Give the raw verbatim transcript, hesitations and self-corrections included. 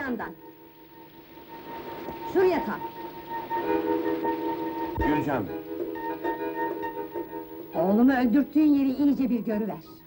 yandan! Şuraya kalk! Gülcan, Oğlumu öldürttüğün yeri iyice bir görüver!